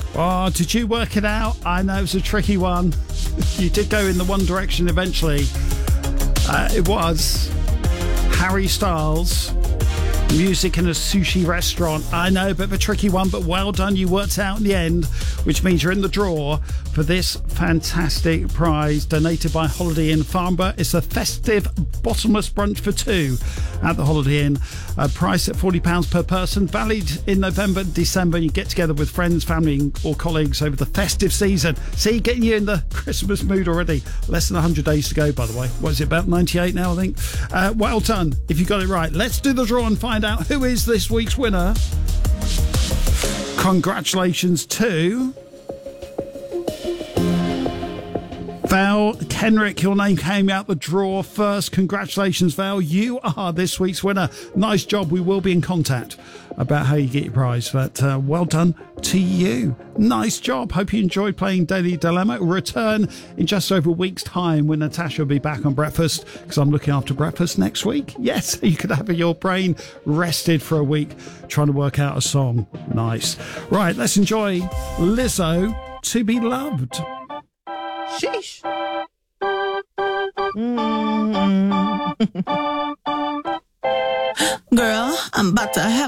Oh, did you work it out? I know it's a tricky one. You did go in the one direction eventually. It was Harry Styles, Music in a Sushi Restaurant. I know, bit of a tricky one, but well done. You worked out in the end, which means you're in the draw for this fantastic prize donated by Holiday Inn Farnborough. It's a festive bottomless brunch for two at the Holiday Inn. Price at £40 per person, valid in November and December. You get together with friends, family or colleagues over the festive season. See, getting you in the Christmas mood already. Less than 100 days to go, by the way. What is it, about 98 now, I think? Well done if you got it right. Let's do the draw and find out who is this week's winner. Congratulations to Val Kenrick. Your name came out the draw first. Congratulations, Val. You are this week's winner. Nice job. We will be in contact about how you get your prize, but well done to you. Nice job. Hope you enjoyed playing Daily Dilemma. We'll return in just over a week's time when Natasha will be back on breakfast, because I'm looking after breakfast next week. Yes, you could have your brain rested for a week trying to work out a song. Nice. Right, let's enjoy Lizzo, To Be Loved. Sheesh. Girl, I'm about to have